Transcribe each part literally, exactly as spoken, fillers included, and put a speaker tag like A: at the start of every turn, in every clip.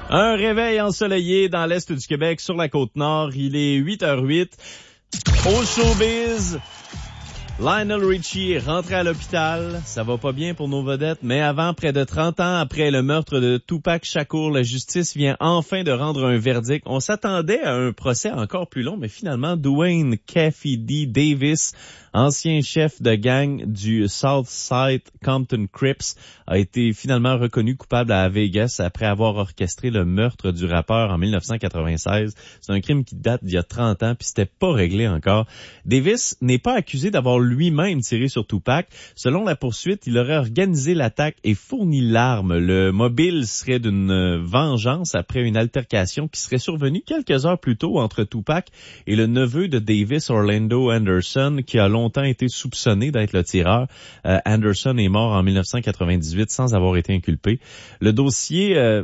A: Un réveil ensoleillé dans l'est du Québec, sur la Côte-Nord. Il est huit heures huit. Au showbiz, Lionel Richie est rentré à l'hôpital. Ça va pas bien pour nos vedettes, mais avant, près de trente ans après le meurtre de Tupac Shakur, la justice vient enfin de rendre un verdict. On s'attendait à un procès encore plus long, mais finalement, Dwayne Cassidy Davis, ancien chef de gang du Southside Compton Crips, a été finalement reconnu coupable à Vegas après avoir orchestré le meurtre du rappeur en dix-neuf cent quatre-vingt-seize. C'est un crime qui date d'il y a trente ans, puis c'était pas réglé encore. Davis n'est pas accusé d'avoir lui-même tiré sur Tupac. Selon la poursuite, il aurait organisé l'attaque et fourni l'arme. Le mobile serait d'une vengeance après une altercation qui serait survenue quelques heures plus tôt entre Tupac et le neveu de Davis, Orlando Anderson, qui a longtemps été soupçonné d'être le tireur. Euh, Anderson est mort en dix-neuf cent quatre-vingt-dix-huit sans avoir été inculpé. Le dossier euh,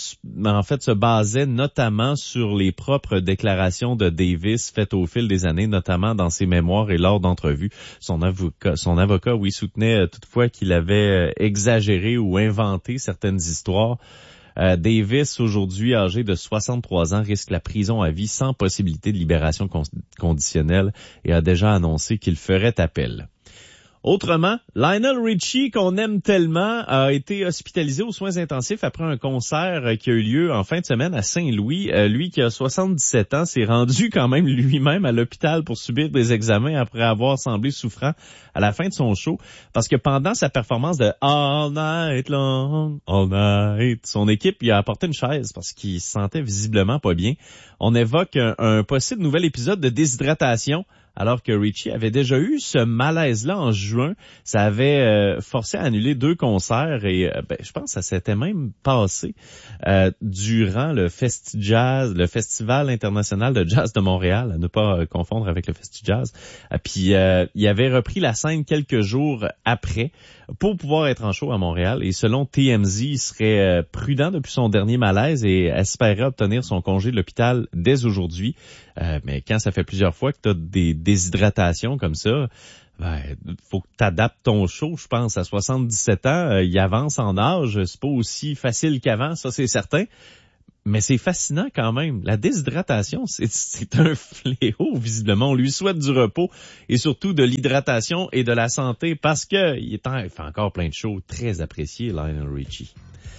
A: en fait se basait notamment sur les propres déclarations de Davis faites au fil des années, notamment dans ses mémoires et lors d'entrevues. Son avocat, son avocat, oui, soutenait toutefois qu'il avait exagéré ou inventé certaines histoires. Euh, Davis, aujourd'hui âgé de soixante-trois ans, risque la prison à vie sans possibilité de libération con- conditionnelle et a déjà annoncé qu'il ferait appel. Autrement, Lionel Richie, qu'on aime tellement, a été hospitalisé aux soins intensifs après un concert qui a eu lieu en fin de semaine à Saint-Louis. Euh, lui qui a soixante-dix-sept ans s'est rendu quand même lui-même à l'hôpital pour subir des examens après avoir semblé souffrant à la fin de son show. Parce que pendant sa performance de All Night Long, All Night, son équipe lui a apporté une chaise parce qu'il se sentait visiblement pas bien. On évoque un, un possible nouvel épisode de déshydratation, alors que Richie avait déjà eu ce malaise-là en juin. Ça avait euh, forcé à annuler deux concerts et euh, ben, je pense que ça s'était même passé euh, durant le FestiJazz, le Festival international de jazz de Montréal, à ne pas euh, confondre avec le FestiJazz. Euh, puis euh, il avait repris la scène quelques jours après pour pouvoir être en show à Montréal. Et selon T M Z, il serait euh, prudent depuis son dernier malaise et espérait obtenir son congé de l'hôpital dès aujourd'hui. Euh, mais quand ça fait plusieurs fois que tu as des déshydratations comme ça, ben, faut que tu adaptes ton show, je pense. À soixante-dix-sept ans, euh, il avance en âge. C'est pas aussi facile qu'avant, ça c'est certain. Mais c'est fascinant quand même. La déshydratation, c'est, c'est un fléau, visiblement. On lui souhaite du repos et surtout de l'hydratation et de la santé parce que il, est en, il fait encore plein de shows très appréciés, Lionel Richie.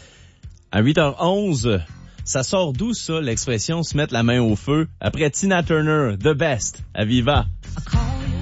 A: À huit heures onze, ça sort d'où ça, l'expression se mettre la main au feu? Après Tina Turner, The Best, à Viva.